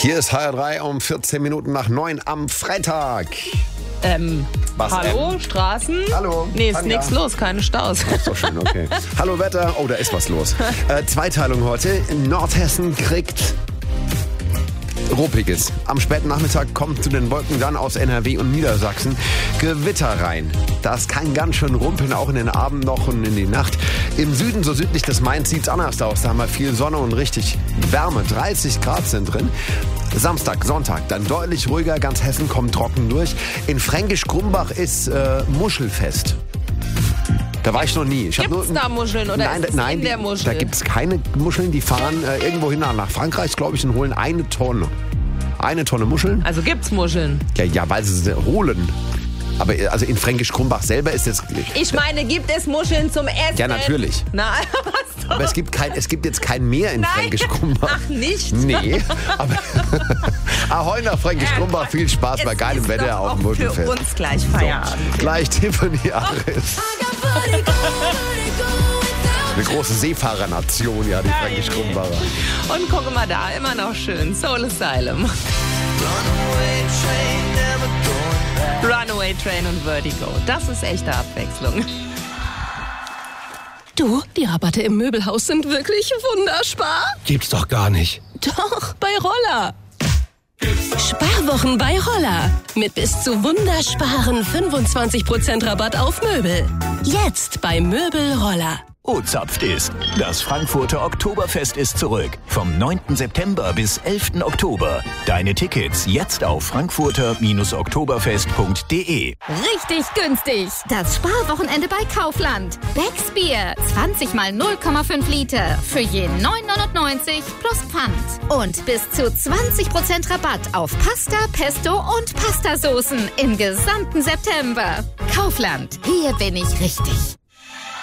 Hier ist HR3 um 14 Minuten nach 9 am Freitag. Was, hallo, Straßen? Hallo. Nee, ist Tanja. nichts los, keine Staus. Ist doch schön, okay. Hallo Wetter. Oh, da ist was los. Zweiteilung heute. Nordhessen kriegt Ruppiges. Am späten Nachmittag kommt zu den Wolken dann aus NRW und Niedersachsen Gewitter rein. Das kann ganz schön rumpeln, auch in den Abend noch und in die Nacht. Im Süden, so südlich des Mains, sieht es anders aus. Da haben wir viel Sonne und richtig Wärme. 30 Grad sind drin. Samstag, Sonntag, dann deutlich ruhiger. Ganz Hessen kommt trocken durch. In Fränkisch-Krumbach ist Muschelfest. Da war ich noch nie. Gibt's da Muscheln oder ist es in der Muschel? Da gibt es keine Muscheln. Die fahren irgendwo hin nach Frankreich, glaube ich, und holen eine Tonne. Eine Tonne Muscheln. Also gibt's Muscheln? Ja, weil sie holen. Aber also in Fränkisch-Krumbach selber ist es... Ich meine, gibt es Muscheln zum Essen? Ja, natürlich. Na, was doch? Aber es gibt jetzt kein Meer in Fränkisch-Krumbach. Ach, nicht? Nee, aber Ahoi nach Fränkisch-Krumbach. Viel Spaß bei geilem Wetter auf dem Muschelfest. Für uns gleich Feierabend. So, gleich Tiffany Aris. Eine große Seefahrernation, ja, die Fränkisch-Krumbacher. Und guck mal da, immer noch schön. Soul Asylum. Runaway Train und Vertigo. Das ist echte Abwechslung. Du, die Rabatte im Möbelhaus sind wirklich wunderspar. Gibt's doch gar nicht. Doch, bei Roller. Sparwochen bei Roller. Mit bis zu wundersparen 25% Rabatt auf Möbel. Jetzt bei Möbel Roller. O-Zapft ist. Das Frankfurter Oktoberfest ist zurück. Vom 9. September bis 11. Oktober. Deine Tickets jetzt auf frankfurter-oktoberfest.de. Richtig günstig. Das Sparwochenende bei Kaufland. Becks Bier. 20 mal 0,5 Liter. Für je 9,99 plus Pfand. Und bis zu 20% Rabatt auf Pasta, Pesto und Pastasoßen im gesamten September. Kaufland. Hier bin ich richtig.